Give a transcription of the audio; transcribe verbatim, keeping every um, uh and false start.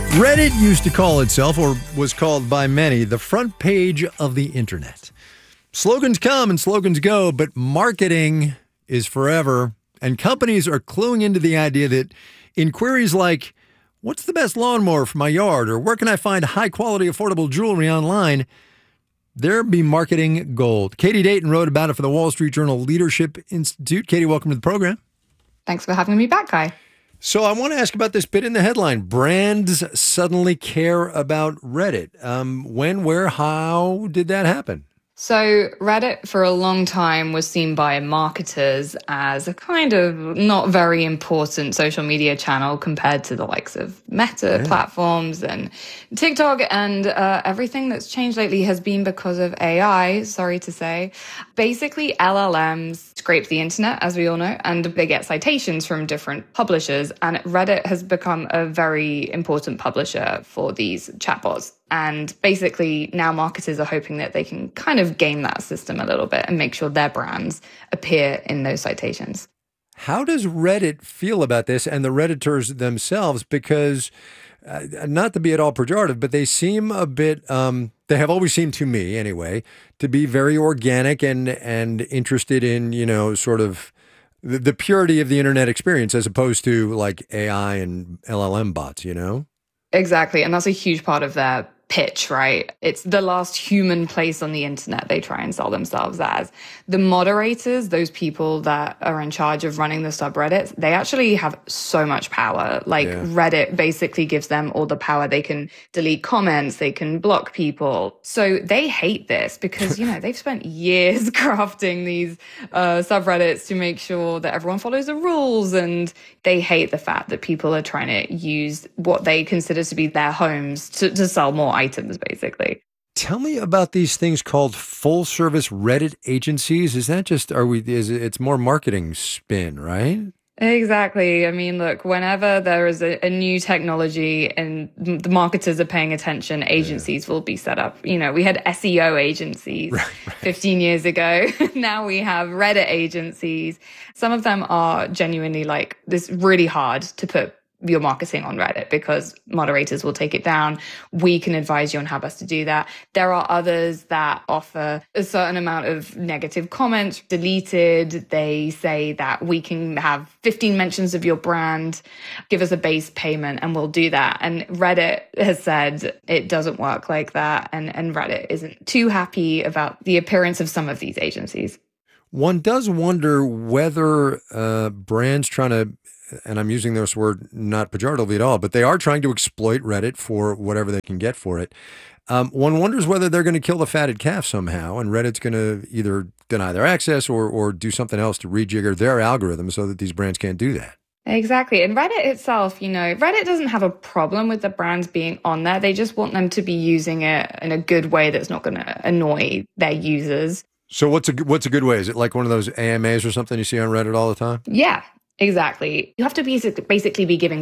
Reddit used to call itself, or was called by many, the front page of the internet. Slogans come and slogans go, but marketing is forever. And companies are cluing into the idea that inquiries like, what's the best lawnmower for my yard? Or where can I find high quality, affordable jewelry online? There be marketing gold. Katie Dayton wrote about it for the Wall Street Journal Leadership Institute. Katie, welcome to the program. Thanks for having me back, Kai. So I want to ask about this bit in the headline. Brands suddenly care about Reddit. Um, when, where, how did that happen? So Reddit for a long time was seen by marketers as a kind of not very important social media channel compared to the likes of Meta yeah. platforms and TikTok, and uh, everything that's changed lately has been because of A I, sorry to say. Basically, L L Ms scrape the internet, as we all know, and they get citations from different publishers, and Reddit has become a very important publisher for these chatbots. And basically now marketers are hoping that they can kind of game that system a little bit and make sure their brands appear in those citations. How does Reddit feel about this and the Redditors themselves? Because uh, not to be at all pejorative, but they seem a bit, um, they have always seemed to me anyway, to be very organic and, and interested in, you know, sort of the, the purity of the internet experience as opposed to like A I and L L M bots, you know? Exactly. And that's a huge part of their pitch, right? It's the last human place on the internet, they try and sell themselves as. The moderators, those people that are in charge of running the subreddits, they actually have so much power. Like yeah. Reddit basically gives them all the power. They can delete comments, they can block people. So they hate this because, you know, they've spent years crafting these uh, subreddits to make sure that everyone follows the rules. And they hate the fact that people are trying to use what they consider to be their homes to, to sell more items, basically. Tell me about these things called full service Reddit agencies. Is that just, are we, is it, it's more marketing spin, right? Exactly. I mean, look, whenever there is a, a new technology and the marketers are paying attention, agencies yeah. will be set up. You know, we had S E O agencies right, right. fifteen years ago. Now we have Reddit agencies. Some of them are genuinely like, this really hard to put your marketing on Reddit because moderators will take it down. We can advise you on how best to do that. There are others that offer a certain amount of negative comments deleted. They say that we can have fifteen mentions of your brand, give us a base payment, and we'll do that. And Reddit has said it doesn't work like that. And, and Reddit isn't too happy about the appearance of some of these agencies. One does wonder whether uh, brands trying to, and I'm using this word not pejoratively at all, but they are trying to exploit Reddit for whatever they can get for it. Um, one wonders whether they're going to kill the fatted calf somehow, and Reddit's going to either deny their access or or do something else to rejigger their algorithm so that these brands can't do that. Exactly. And Reddit itself, you know, Reddit doesn't have a problem with the brands being on there. They just want them to be using it in a good way that's not going to annoy their users. So what's a, what's a good way? Is it like one of those A M As or something you see on Reddit all the time? Yeah. Exactly. You have to basically be giving